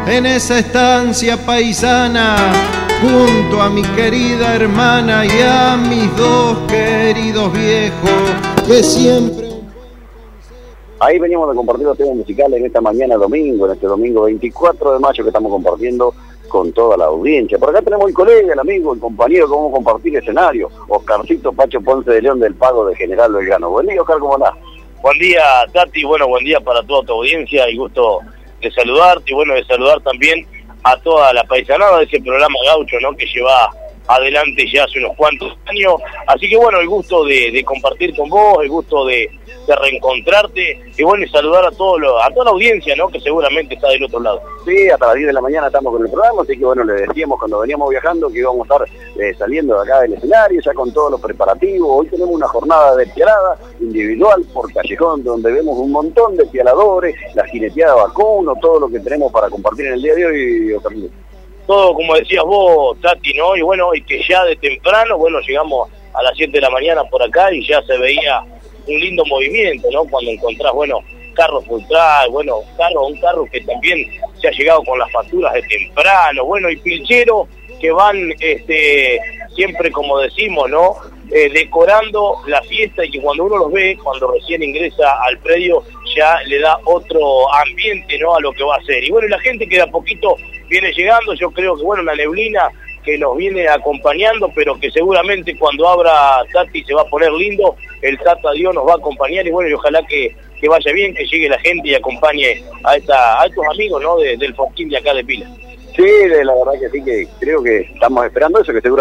En esa estancia paisana, junto a mi querida hermana y a mis dos queridos viejos, que siempre... Ahí veníamos de compartir los temas musicales en esta mañana domingo, en este domingo 24 de mayo que estamos compartiendo con toda la audiencia. Por acá tenemos el colega, el amigo, el compañero que vamos a compartir escenario, Oscarcito Pacho Ponce de León del Pago de General Belgrano. Buen día, Oscar, ¿cómo andás? Buen día, Tati, bueno, buen día para toda tu audiencia y gusto de saludarte y bueno, de saludar también a toda la paisanada de ese programa gaucho, ¿no?, que lleva adelante ya hace unos cuantos años. Así que bueno, el gusto de compartir con vos, el gusto de reencontrarte y bueno, y saludar a toda la audiencia, ¿no?, que seguramente está del otro lado. Sí, hasta las 10 de la mañana estamos con el programa, así que bueno, le decíamos cuando veníamos viajando que íbamos a estar saliendo de acá del escenario, ya con todos los preparativos. Hoy tenemos una jornada de pialada individual por Callejón, donde vemos un montón de pialadores, la jineteada vacuno, todo lo que tenemos para compartir en el día de hoy, Oscar. Todo, como decías vos, Tati, ¿no? Y bueno, y que ya de temprano, bueno, llegamos a las 7 de la mañana por acá y ya se veía un lindo movimiento, ¿no? Cuando encontrás, bueno, carros ultra, bueno, un carro que también se ha llegado con las facturas de temprano, bueno, y pilcheros que van, siempre, como decimos, ¿no?, decorando la fiesta, y que cuando uno los ve, cuando recién ingresa al predio, ya le da otro ambiente, ¿no?, a lo que va a ser. Y bueno, la gente que de a poquito viene llegando, yo creo que, bueno, la neblina que nos viene acompañando, pero que seguramente cuando abra Tati se va a poner lindo, el Tata Dios nos va a acompañar, y bueno, y ojalá que vaya bien, que llegue la gente y acompañe a estos amigos, ¿no?, del Fortín de acá de Pila. Sí, la verdad que sí, que creo que estamos esperando eso, que seguro